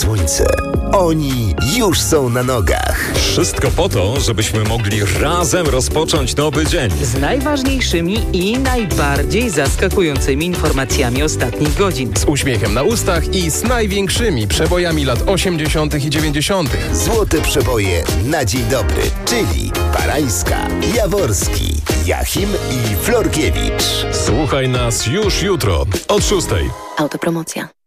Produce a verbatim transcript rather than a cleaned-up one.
słońce. Oni już są na nogach. Wszystko po to, żebyśmy mogli razem rozpocząć nowy dzień. Z najważniejszymi i najbardziej zaskakującymi informacjami ostatnich godzin. Z uśmiechem na ustach i z największymi przebojami lat osiemdziesiątych i dziewięćdziesiątych. Złote przeboje na dzień dobry, czyli Barańska, Jaworski, Jachim i Florkiewicz. Słuchaj nas już jutro od szóstej. Autopromocja.